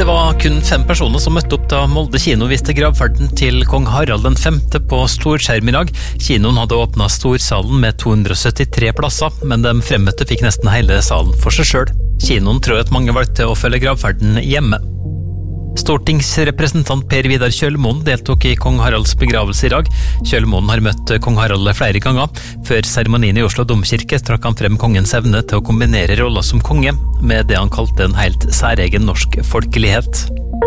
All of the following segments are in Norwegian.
Det var kun 5 personer som møtte opp da Molde kino viste gravferden til kong Harald den 5. på storskjerm i dag. Kinoen hadde åpnet storsalen med 273 plasser, men de fremmøtte fikk nesten hele salen for seg selv. Kinoen tror at mange valgte å følge gravferden hjemme. Stortingsrepresentant Per Vidar Kjølmoen deltok i kong Haralds begravelse i dag. Kjølmoen har møtt kong Harald flere ganger. Før seremonien i Oslo Domkirke trakk han frem kongens evne til å kombinere roller som konge med det han kalte en helt særegen norsk folkelighet.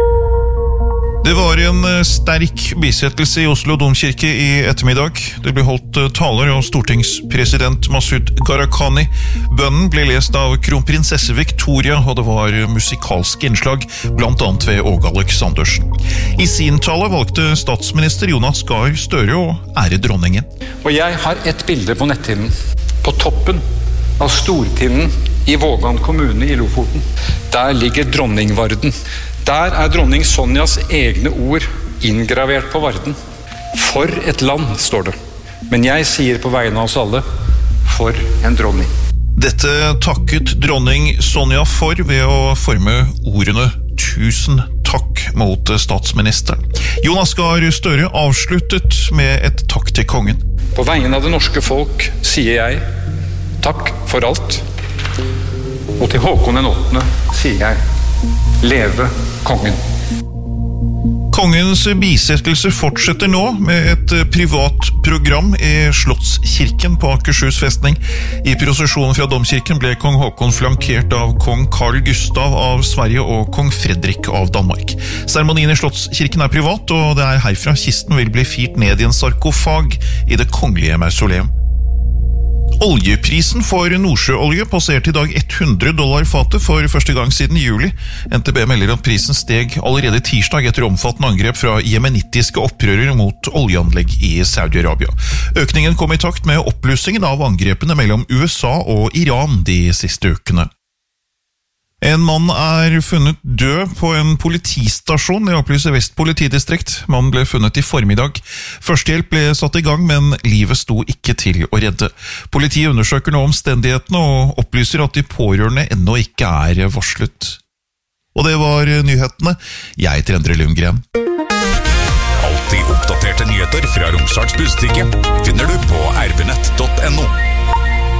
Det var en sterk bisettelse i Oslo Domkirke i ettermiddag. Det ble holdt taler av stortingspresident Masud Gharahkhani. Bønnen ble lest av kronprinsesse Victoria, og det var musikalske innslag, blant annet ved Åge Aleksandersen. I sin tale valgte statsminister Jonas Gahr Støre å ære dronningen. Og jeg har et bilde på netthinnen, på toppen av Stortinden i Vågan kommune i Lofoten. Der ligger dronningvarden. Der er dronning Sonjas egne ord inngravert på varden. For et land, står det. Men jeg sier på vegne av oss alle, for en dronning. Dette takket dronning Sonja for ved å forme ordene «Tusen takk» mot statsministeren. Jonas Gahr Støre avsluttet med et takk til kongen. På vegne av det norske folk sier jeg takk for alt. Og til Håkon den 8. sier jeg leve kongen. Kongens bisettelse fortsetter nå med et privat program i Slottskirken på Akershus festning. I prosesjonen fra Domkirken ble kong Håkon flankert av kong Carl Gustav av Sverige og kong Fredrik av Danmark. Seremonien i Slottskirken er privat, og det er herfra kisten vil bli firt ned i en sarkofag i det kongelige mausoleum. Oljeprisen for Nordsjøolje passerte i dag $100 fatet for første gang siden juli. NTB melder at prisen steg allerede tirsdag etter omfattende angrep fra jemenittiske opprørere mot oljeanlegg i Saudi-Arabia. Økningen kom i takt med oppblussingen av angrepene mellom USA og Iran de siste ukene. En mann er funnet død på en politistasjon i Opplyse Vest politidistrikt. Mannen ble funnet i formiddag. Førstehjelp ble satt i gang, men livet sto ikke til å redde. Politiet undersøker nå omstendighetene og opplyser at de pårørende ennå ikke er varslet. Og det var nyhetene. Jeg heter Endre Lundgren. Alltid oppdaterte nyheter fra Romsdals Budstikke finner du på rbnett.no.